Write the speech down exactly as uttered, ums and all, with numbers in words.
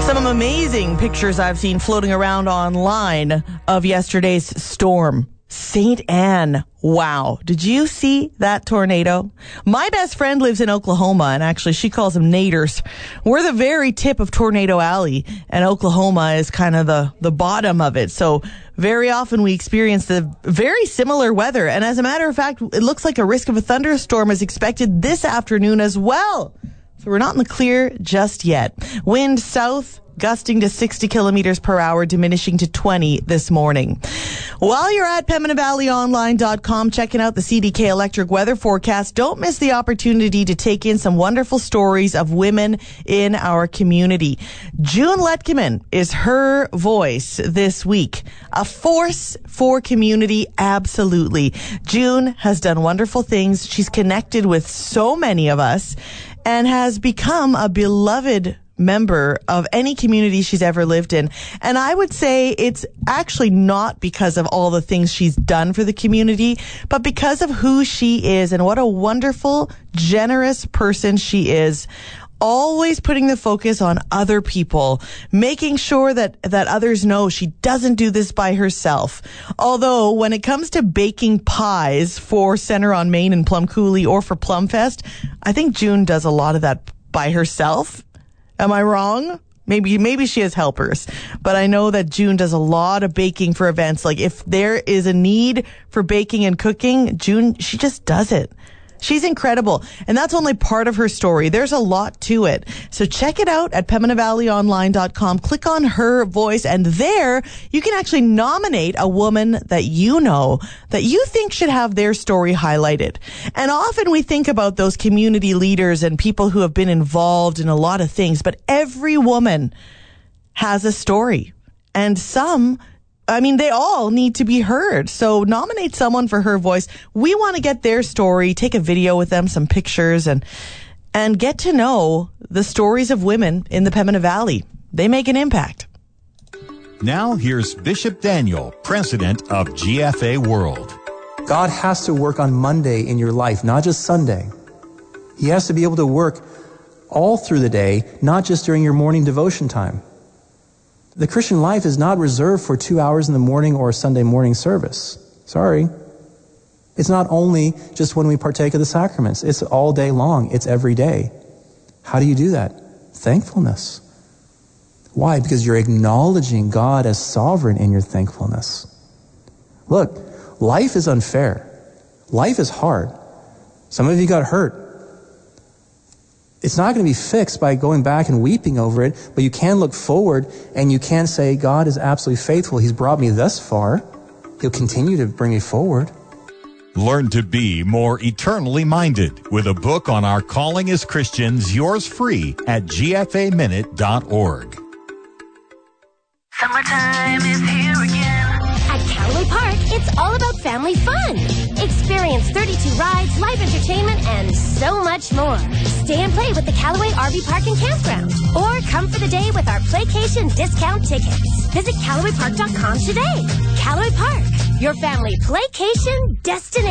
Some amazing pictures I've seen floating around online of yesterday's storm. Saint Anne. Wow. Did you see that tornado? My best friend lives in Oklahoma, and actually she calls them Naders. We're the very tip of Tornado Alley, and Oklahoma is kind of the, the bottom of it. So very often we experience the very similar weather. And as a matter of fact, it looks like a risk of a thunderstorm is expected this afternoon as well. So we're not in the clear just yet. Wind south, gusting to sixty kilometers per hour, diminishing to twenty this morning. While you're at Pembina Valley Online dot com checking out the C D K Electric weather forecast, don't miss the opportunity to take in some wonderful stories of women in our community. June Letkeman is her voice this week. A force for community, absolutely. June has done wonderful things. She's connected with so many of us and has become a beloved member of any community she's ever lived in. And I would say it's actually not because of all the things she's done for the community, but because of who she is and what a wonderful, generous person she is. Always putting the focus on other people, making sure that, that others know she doesn't do this by herself. Although when it comes to baking pies for Center on Main and Plum Coulee or for Plumfest, I think June does a lot of that by herself. Am I wrong? Maybe, maybe she has helpers, but I know that June does a lot of baking for events. Like if there is a need for baking and cooking, June, she just does it. She's incredible. And that's only part of her story. There's a lot to it. So check it out at Pembina Valley Online dot com. Click on her voice, and there you can actually nominate a woman that you know that you think should have their story highlighted. And often we think about those community leaders and people who have been involved in a lot of things, but every woman has a story. And some I mean, they all need to be heard. So nominate someone for her voice. We want to get their story, take a video with them, some pictures, and and get to know the stories of women in the Pembina Valley. They make an impact. Now here's Bishop Daniel, president of G F A World. God has to work on Monday in your life, not just Sunday. He has to be able to work all through the day, not just during your morning devotion time. The Christian life is not reserved for two hours in the morning or a Sunday morning service. Sorry. It's not only just when we partake of the sacraments. It's all day long. It's every day. How do you do that? Thankfulness. Why? Because you're acknowledging God as sovereign in your thankfulness. Look, life is unfair. Life is hard. Some of you got hurt. It's not going to be fixed by going back and weeping over it, but you can look forward and you can say, God is absolutely faithful. He's brought me thus far. He'll continue to bring me forward. Learn to be more eternally minded with a book on our calling as Christians, yours free at G F A minute dot org. Summertime is here again. At Callaway Park, it's all about family fun. Experience thirty-two rides, live entertainment, and so much more. Stay and play with the Callaway R V Park and Campground. Or come for the day with our Playcation discount tickets. Visit Callaway Park dot com today. Callaway Park, your family playcation destination.